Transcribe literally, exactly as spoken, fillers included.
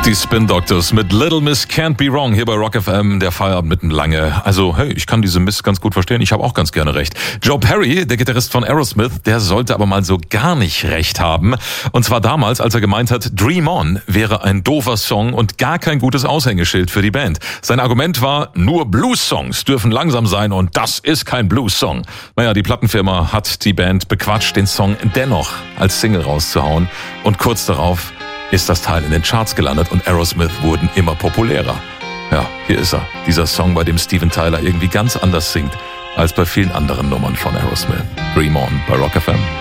Die Spin Doctors mit Little Miss Can't Be Wrong hier bei Rock F M, der Feierabend mitten lange. Also hey, ich kann diese Miss ganz gut verstehen, ich habe auch ganz gerne recht. Joe Perry, der Gitarrist von Aerosmith, der sollte aber mal so gar nicht recht haben. Und zwar damals, als er gemeint hat, Dream On wäre ein doofer Song und gar kein gutes Aushängeschild für die Band. Sein Argument war, nur Blues-Songs dürfen langsam sein und das ist kein Blues-Song. Naja, die Plattenfirma hat die Band bequatscht, den Song dennoch als Single rauszuhauen. Und kurz darauf ist das Teil in den Charts gelandet und Aerosmith wurden immer populärer. Ja, hier ist er, dieser Song, bei dem Steven Tyler irgendwie ganz anders singt als bei vielen anderen Nummern von Aerosmith. Dream On bei Rock F M.